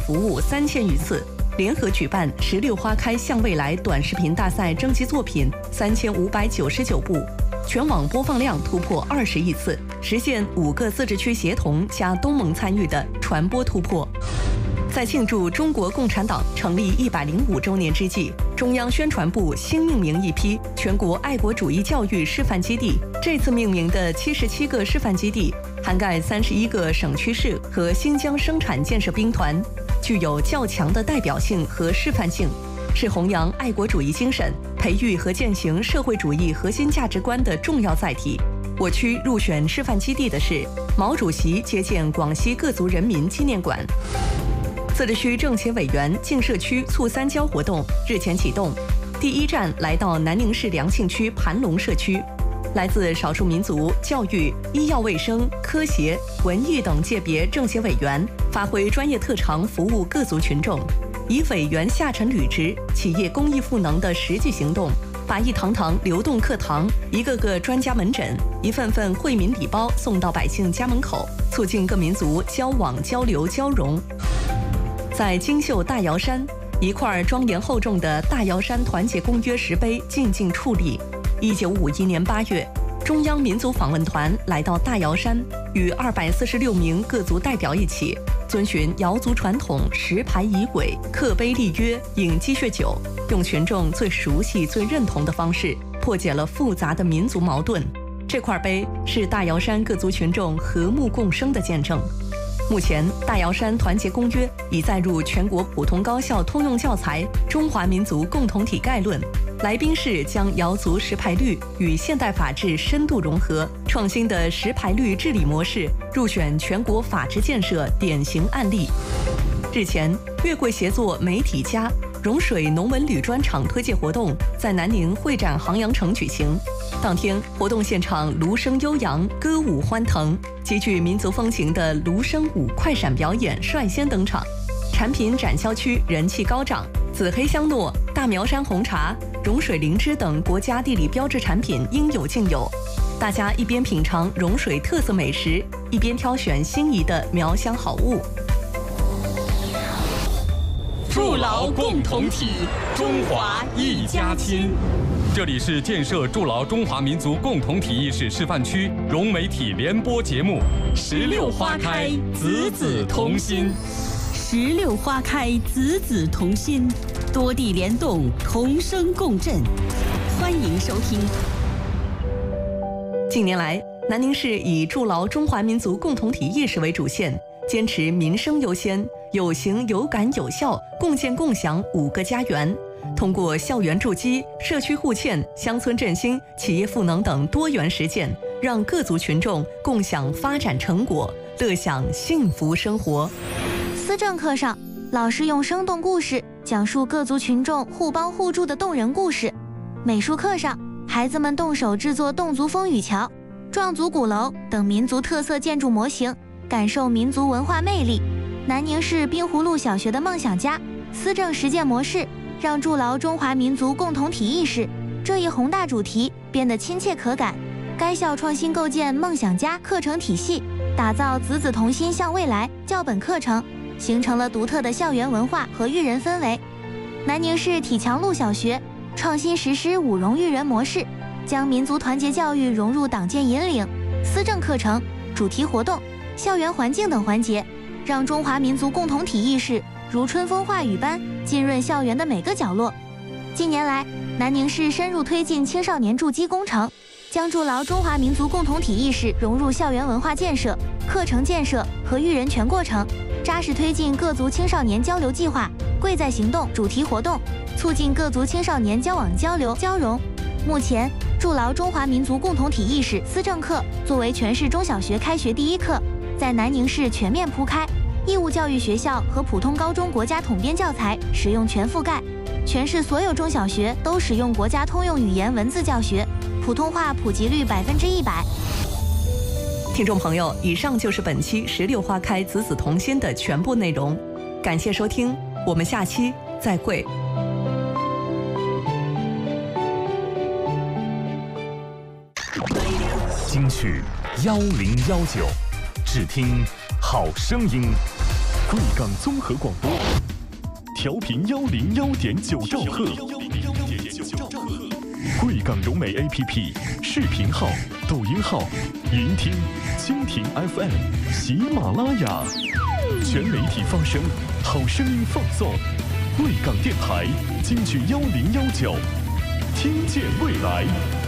服务3000余次，联合举办16花开向未来短视频大赛征集作品3599部，全网播放量突破20亿次，实现5个自治区协同加东盟参与的传播突破。在庆祝中国共产党成立105周年之际，中央宣传部新命名一批全国爱国主义教育示范基地。这次命名的77个示范基地，涵盖31个省区市和新疆生产建设兵团，具有较强的代表性和示范性，是弘扬爱国主义精神、培育和践行社会主义核心价值观的重要载体。我区入选示范基地的是毛主席接见广西各族人民纪念馆。自治区政协委员进社区促三交活动日前启动，第一站来到南宁市良庆区盘龙社区，来自少数民族、教育、医药卫生、科协、文艺等界别政协委员发挥专业特长，服务各族群众，以委员下沉履职、企业公益赋能的实际行动，把一堂堂流动课堂、一个个专家门诊、一份份惠民礼包送到百姓家门口，促进各民族交往、交流、交融。在金秀大瑶山，一块庄严厚重的大瑶山团结公约石碑静静矗立。1951年8月，中央民族访问团来到大瑶山，与246名各族代表一起，遵循瑶族传统石牌仪轨、刻碑立约、饮鸡血酒，用群众最熟悉、最认同的方式，破解了复杂的民族矛盾。这块碑是大瑶山各族群众和睦共生的见证。目前，大瑶山团结公约已载入全国普通高校通用教材《中华民族共同体概论》。来宾市将瑶族石牌律与现代法治深度融合，创新的石牌律治理模式入选全国法治建设典型案例。日前，月桂协作媒体家融水农文旅专场推介活动在南宁会展杭阳城举行。当天，活动现场芦笙悠扬，歌舞欢腾，极具民族风情的芦笙舞快闪表演率先登场。产品展销区人气高涨，紫黑香糯、大苗山红茶、融水灵芝等国家地理标志产品应有尽有。大家一边品尝融水特色美食，一边挑选心仪的苗乡好物。 筑牢共同体，中华一家亲。这里是建设筑牢中华民族共同体意识示范区融媒体联播节目《16花开，子子同心》。 16花开，子子同心，多地联动，同声共振。欢迎收听。 近年来，南宁市以筑牢中华民族共同体意识为主线，坚持民生优先，有形有感有效，共建共享5个家园。通过校园筑基、社区互嵌、乡村振兴、企业赋能等多元实践，让各族群众共享发展成果，乐享幸福生活。 思政课上，老师用生动故事讲述各族群众互帮互助的动人故事。美术课上，孩子们动手制作侗族风雨桥、壮族鼓楼等民族特色建筑模型，感受民族文化魅力。南宁市滨湖路小学的梦想家思政实践模式，让筑牢中华民族共同体意识这一宏大主题变得亲切可感。该校创新构建梦想家课程体系，打造子子同心向未来教本课程，形成了独特的校园文化和育人氛围。南宁市体强路小学创新实施5融育人模式，将民族团结教育融入党建引领、思政课程、主题活动、校园环境等环节，让中华民族共同体意识如春风化雨般浸润校园的每个角落。近年来，南宁市深入推进青少年筑基工程，将筑牢中华民族共同体意识融入校园文化建设、课程建设和育人全过程，扎实推进各族青少年交流计划、贵在行动主题活动，促进各族青少年交往交流交融。目前，筑牢中华民族共同体意识思政课作为全市中小学开学第1课，在南宁市全面铺开，义务教育学校和普通高中国家统编教材使用全覆盖，全市所有中小学都使用国家通用语言文字教学，普通话普及率100%。 听众朋友，以上就是本期16花开子子同心的全部内容，感谢收听，我们下期再会。 京剧1019，只听好声音。 贵港综合广播，调频101.9兆赫。贵港融媒 APP 视频号、抖音号、云听、蜻蜓 FM、喜马拉雅，全媒体发声，好声音放送。贵港电台京剧1019，听见未来。